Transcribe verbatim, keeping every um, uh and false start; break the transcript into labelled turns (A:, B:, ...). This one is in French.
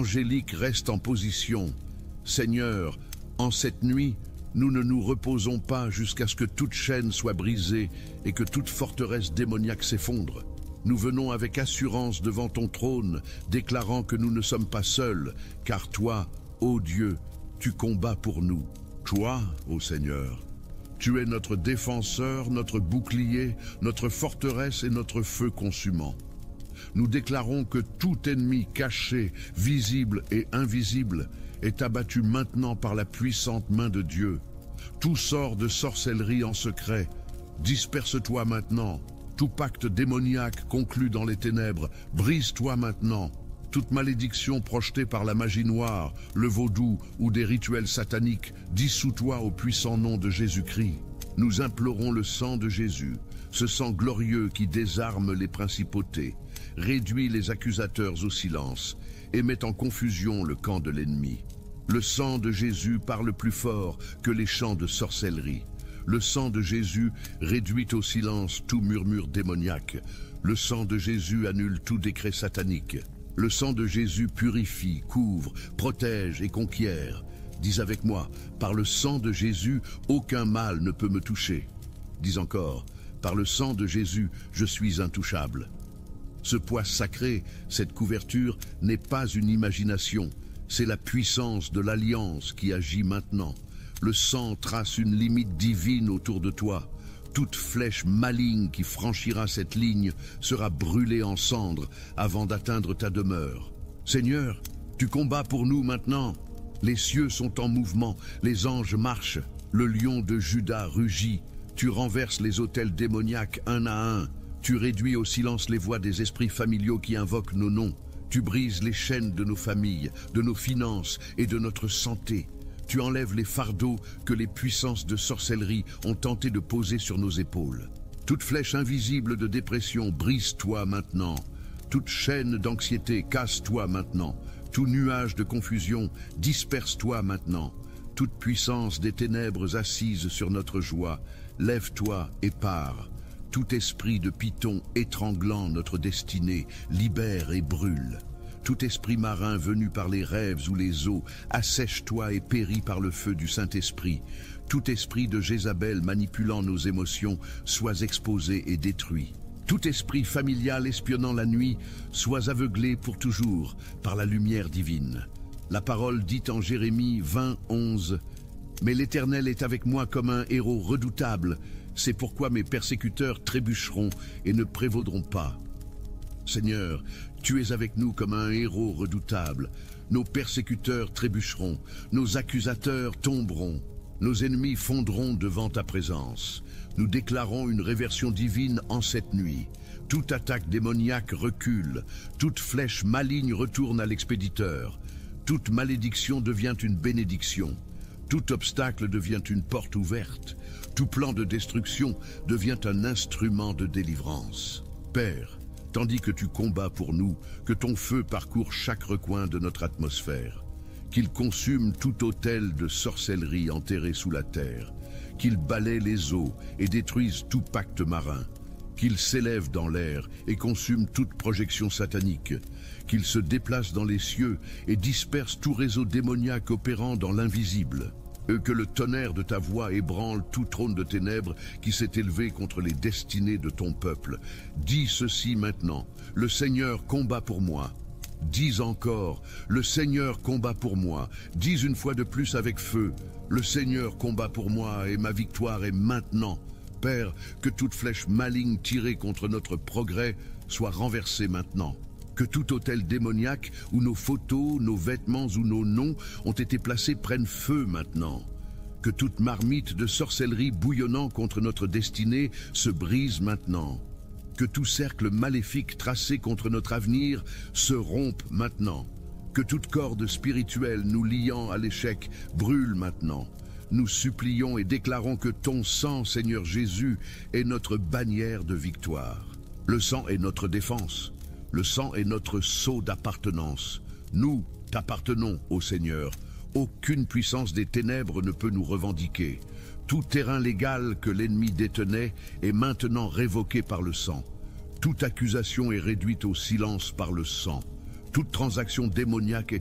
A: angéliques restent en position. Seigneur, en cette nuit, nous ne nous reposons pas jusqu'à ce que toute chaîne soit brisée et que toute forteresse démoniaque s'effondre. Nous venons avec assurance devant ton trône, déclarant que nous ne sommes pas seuls, car toi, ô Dieu, tu combats pour nous. Toi, ô Seigneur, tu es notre défenseur, notre bouclier, notre forteresse et notre feu consumant. Nous déclarons que tout ennemi caché, visible et invisible est abattu maintenant par la puissante main de Dieu. Tout sort de sorcellerie en secret, disperse-toi maintenant. Tout pacte démoniaque conclu dans les ténèbres, brise-toi maintenant. Toute malédiction projetée par la magie noire, le vaudou ou des rituels sataniques, dissous-toi au puissant nom de Jésus-Christ. Nous implorons le sang de Jésus, ce sang glorieux qui désarme les principautés, réduit les accusateurs au silence et met en confusion le camp de l'ennemi. Le sang de Jésus parle plus fort que les chants de sorcellerie. Le sang de Jésus réduit au silence tout murmure démoniaque. Le sang de Jésus annule tout décret satanique. Le sang de Jésus purifie, couvre, protège et conquiert. Dis avec moi, par le sang de Jésus, aucun mal ne peut me toucher. Dis encore, par le sang de Jésus, je suis intouchable. Ce poids sacré, cette couverture, n'est pas une imagination. C'est la puissance de l'alliance qui agit maintenant. Le sang trace une limite divine autour de toi. Toute flèche maligne qui franchira cette ligne sera brûlée en cendres avant d'atteindre ta demeure. Seigneur, tu combats pour nous maintenant. Les cieux sont en mouvement, les anges marchent, le lion de Juda rugit. Tu renverses les autels démoniaques un à un. Tu réduis au silence les voix des esprits familiaux qui invoquent nos noms. Tu brises les chaînes de nos familles, de nos finances et de notre santé. Tu enlèves les fardeaux que les puissances de sorcellerie ont tenté de poser sur nos épaules. Toute flèche invisible de dépression, brise-toi maintenant. Toute chaîne d'anxiété, casse-toi maintenant. Tout nuage de confusion, disperse-toi maintenant. Toute puissance des ténèbres assise sur notre joie, lève-toi et pars. Tout esprit de python étranglant notre destinée, libère et brûle. Tout esprit marin venu par les rêves ou les eaux, assèche-toi et péris par le feu du Saint-Esprit. Tout esprit de Jézabel manipulant nos émotions, sois exposé et détruit. Tout esprit familial espionnant la nuit, sois aveuglé pour toujours par la lumière divine. La parole dit en Jérémie vingt, onze, « Mais l'Éternel est avec moi comme un héros redoutable, c'est pourquoi mes persécuteurs trébucheront et ne prévaudront pas. » Seigneur, tu es avec nous comme un héros redoutable. Nos persécuteurs trébucheront, nos accusateurs tomberont, nos ennemis fondront devant ta présence. Nous déclarons une réversion divine en cette nuit. Toute attaque démoniaque recule, toute flèche maligne retourne à l'expéditeur. Toute malédiction devient une bénédiction. Tout obstacle devient une porte ouverte. Tout plan de destruction devient un instrument de délivrance. Père, tandis que tu combats pour nous, que ton feu parcourt chaque recoin de notre atmosphère, qu'il consume tout autel de sorcellerie enterré sous la terre, qu'il balaie les eaux et détruise tout pacte marin, qu'il s'élève dans l'air et consume toute projection satanique, qu'il se déplace dans les cieux et disperse tout réseau démoniaque opérant dans l'invisible. Que le tonnerre de ta voix ébranle tout trône de ténèbres qui s'est élevé contre les destinées de ton peuple. Dis ceci maintenant, le Seigneur combat pour moi. Dis encore, le Seigneur combat pour moi. Dis une fois de plus avec feu, le Seigneur combat pour moi et ma victoire est maintenant. Père, que toute flèche maligne tirée contre notre progrès soit renversée maintenant. Que tout autel démoniaque où nos photos, nos vêtements ou nos noms ont été placés prenne feu maintenant. Que toute marmite de sorcellerie bouillonnant contre notre destinée se brise maintenant. Que tout cercle maléfique tracé contre notre avenir se rompe maintenant. Que toute corde spirituelle nous liant à l'échec brûle maintenant. Nous supplions et déclarons que ton sang, Seigneur Jésus, est notre bannière de victoire. Le sang est notre défense. Le sang est notre sceau d'appartenance. Nous t'appartenons, ô Seigneur. Aucune puissance des ténèbres ne peut nous revendiquer. Tout terrain légal que l'ennemi détenait est maintenant révoqué par le sang. Toute accusation est réduite au silence par le sang. Toute transaction démoniaque est